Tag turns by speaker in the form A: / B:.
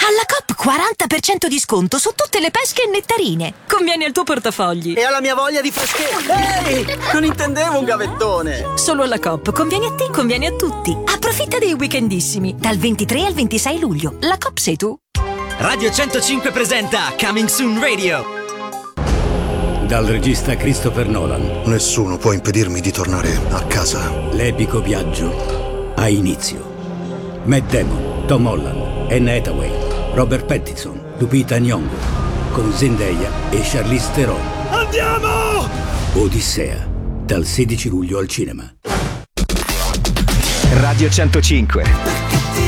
A: Alla Coop 40% di sconto su tutte le pesche e nettarine. Conviene al tuo portafogli.
B: E alla mia voglia di freschezza. Ehi, non intendevo un gavettone.
A: Solo alla Coop. Conviene a te, conviene a tutti. Approfitta dei weekendissimi. Dal 23 al 26 luglio. La Coop sei tu.
C: Radio 105 presenta Coming Soon Radio.
D: Dal regista Christopher Nolan.
E: Nessuno può impedirmi di tornare a casa.
D: L'epico viaggio ha inizio. Matt Damon, Tom Holland, Anne Hathaway, Robert Pattinson, Lupita Nyong'o, con Zendaya e Charlize Theron.
E: Andiamo!
D: Odissea, dal 16 luglio al cinema.
C: Radio 105.